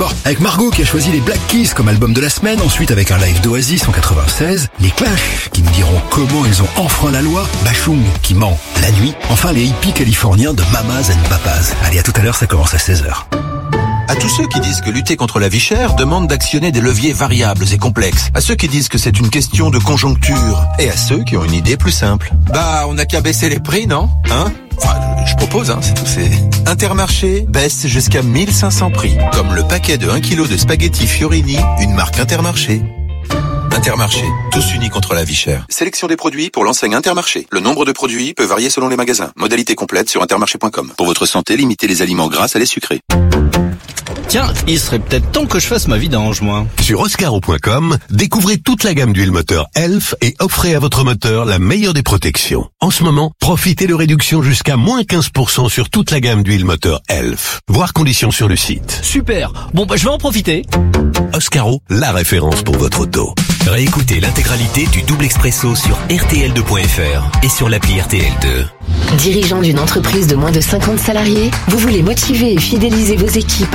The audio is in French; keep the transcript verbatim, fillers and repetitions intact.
d'abord avec Margot qui a choisi les Black Keys comme album de la semaine, ensuite avec un live d'Oasis en quatre-vingt-seize, les Clash qui nous diront comment ils ont enfreint la loi, Bashung qui ment la nuit, enfin les hippies californiens de Mamas and Papas. Allez, à tout à l'heure, ça commence à seize heures. À tous ceux qui disent que lutter contre la vie chère demande d'actionner des leviers variables et complexes. À ceux qui disent que c'est une question de conjoncture. Et à ceux qui ont une idée plus simple. Bah, on n'a qu'à baisser les prix, non? Hein? Enfin, je propose, hein, c'est tout, c'est... Intermarché baisse jusqu'à mille cinq cents prix. Comme le paquet de un kilo de spaghettis Fiorini, une marque Intermarché. Intermarché, tous unis contre la vie chère. Sélection des produits pour l'enseigne Intermarché. Le nombre de produits peut varier selon les magasins. Modalité complète sur intermarché point com. Pour votre santé, limitez les aliments gras à les sucrés. Tiens, il serait peut-être temps que je fasse ma vidange, moi. Sur oscaro point com, découvrez toute la gamme d'huile moteur Elf et offrez à votre moteur la meilleure des protections. En ce moment, profitez de réductions jusqu'à moins quinze pour cent sur toute la gamme d'huile moteur Elf. Voir conditions sur le site. Super. Bon, bah, je vais en profiter. Oscaro, la référence pour votre auto. Réécoutez l'intégralité du Double Expresso sur R T L deux point F R et sur l'appli R T L deux. Dirigeant d'une entreprise de moins de cinquante salariés, vous voulez motiver et fidéliser vos équipes